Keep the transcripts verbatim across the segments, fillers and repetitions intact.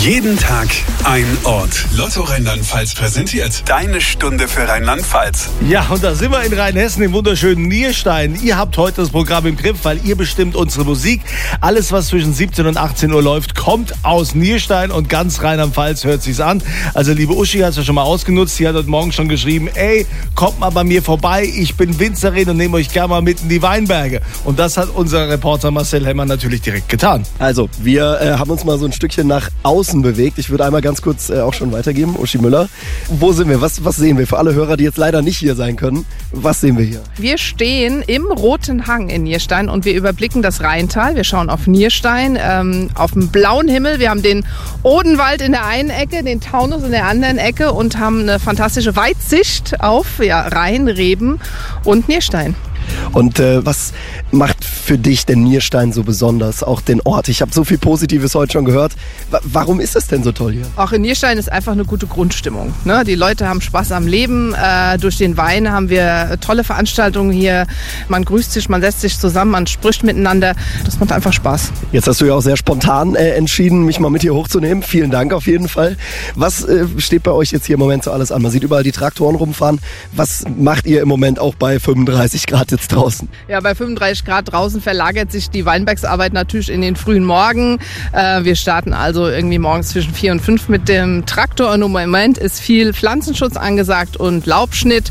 Jeden Tag ein Ort. Lotto Rheinland-Pfalz präsentiert deine Stunde für Rheinland-Pfalz. Ja, und da sind wir in Rheinhessen im wunderschönen Nierstein. Ihr habt heute das Programm im Griff, weil ihr bestimmt unsere Musik. Alles, was zwischen siebzehn und achtzehn Uhr läuft, kommt aus Nierstein und ganz Rheinland-Pfalz hört sich's an. Also liebe Uschi hat es ja schon mal ausgenutzt. Sie hat heute Morgen schon geschrieben, ey, kommt mal bei mir vorbei. Ich bin Winzerin und nehme euch gerne mal mit in die Weinberge. Und das hat unser Reporter Marcel Hemmer natürlich direkt getan. Also, wir äh, haben uns mal so ein Stückchen nach außen bewegt. Ich würde einmal ganz kurz äh, auch schon weitergeben, Uschi Müller. Wo sind wir? Was, was sehen wir? Für alle Hörer, die jetzt leider nicht hier sein können, was sehen wir hier? Wir stehen im Roten Hang in Nierstein und wir überblicken das Rheintal. Wir schauen auf Nierstein, ähm, auf den blauen Himmel. Wir haben den Odenwald in der einen Ecke, den Taunus in der anderen Ecke und haben eine fantastische Weitsicht auf ja, Rhein, Reben und Nierstein. Und äh, was macht für dich den Nierstein so besonders, auch den Ort? Ich habe so viel Positives heute schon gehört. W- warum ist es denn so toll hier? Auch in Nierstein ist einfach eine gute Grundstimmung. Ne? Die Leute haben Spaß am Leben. Äh, durch den Wein haben wir tolle Veranstaltungen hier. Man grüßt sich, man setzt sich zusammen, man spricht miteinander. Das macht einfach Spaß. Jetzt hast du ja auch sehr spontan äh, entschieden, mich mal mit hier hochzunehmen. Vielen Dank auf jeden Fall. Was äh, steht bei euch jetzt hier im Moment so alles an? Man sieht überall die Traktoren rumfahren. Was macht ihr im Moment auch bei fünfunddreißig Grad jetzt draußen? Ja, bei fünfunddreißig Grad draußen verlagert sich die Weinbergsarbeit natürlich in den frühen Morgen. Äh, wir starten also irgendwie morgens zwischen vier und fünf mit dem Traktor. Und im Moment ist viel Pflanzenschutz angesagt und Laubschnitt.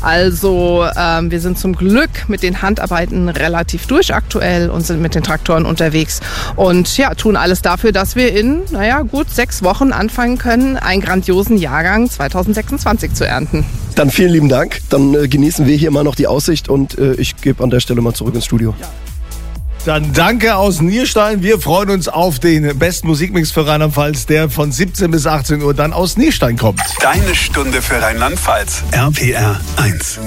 Also ähm, wir sind zum Glück mit den Handarbeiten relativ durch aktuell und sind mit den Traktoren unterwegs. Und ja, tun alles dafür, dass wir in, naja, gut sechs Wochen anfangen können, einen grandiosen Jahrgang zwanzig sechsundzwanzig zu ernten. Dann vielen lieben Dank. Dann äh, genießen wir hier mal noch die Aussicht und äh, ich gebe an der Stelle mal zurück ins Studio. Dann danke aus Nierstein. Wir freuen uns auf den besten Musikmix für Rheinland-Pfalz, der von siebzehn bis achtzehn Uhr dann aus Nierstein kommt. Deine Stunde für Rheinland-Pfalz. R P R eins.